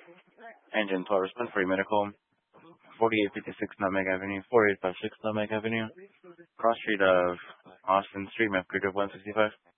Engine 12 Response for medical. 4856 Nutmeg Avenue, 4856 Nutmeg Avenue, cross street of Austin Street, map grid of 165.